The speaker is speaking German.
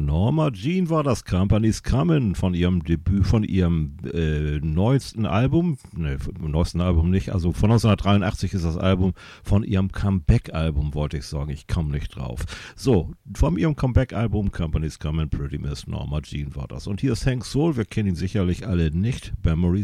Norma Jean war das, Company's Coming, von ihrem Debüt, von ihrem neuesten Album, neuesten Album nicht, also von 1983 ist das Album, von ihrem Comeback-Album, wollte ich sagen, ich komme nicht drauf. So, von ihrem Comeback-Album Company's Coming, Pretty Miss Norma Jean war das. Und hier ist Hank Soul, wir kennen ihn sicherlich alle nicht, Memories